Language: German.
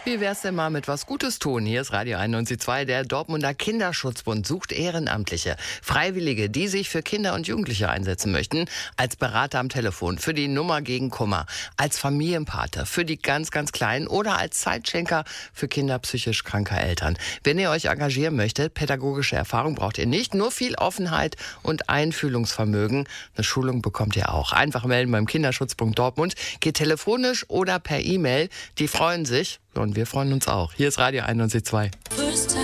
wie wär's denn mal mit was Gutes tun? Hier ist Radio 91.2. Der Dortmunder Kinderschutzbund sucht Ehrenamtliche, Freiwillige, die sich für Kinder und Jugendliche einsetzen möchten, als Berater am Telefon, für die Nummer gegen Kummer, als Familienpate, für die ganz, ganz Kleinen oder als Zeitschenker für Kinder psychisch kranker Eltern. Wenn ihr euch engagieren möchtet, pädagogische Erfahrung braucht ihr nicht, nur viel Offenheit und Einfühlungsvermögen. Eine Schulung bekommt ihr auch. Einfach melden beim Kinderschutzbund Dortmund. Geht telefonisch oder per E-Mail. Die freuen sich und wir freuen uns auch. Hier ist Radio 91.2.